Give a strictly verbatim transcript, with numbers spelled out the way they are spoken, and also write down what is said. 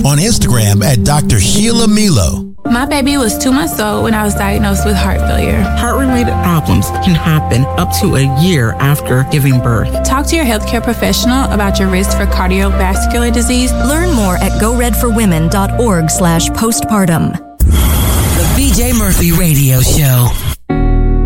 On Instagram at Doctor Sheila Milo. My baby was two months old when I was diagnosed with heart failure. Heart-related problems can happen up to a year after giving birth. Talk to your healthcare professional about your risk for cardiovascular disease. Learn more at go red for women dot org slash postpartum. The B J Murphy Radio Show.